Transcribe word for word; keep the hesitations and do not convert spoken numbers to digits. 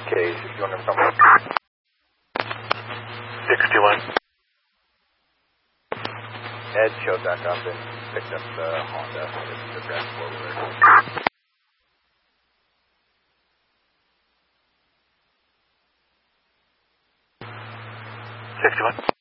K, sixty-one number. sixty-one. Ed showed back up and picked up the Honda, the red four-wheeler. sixty-one.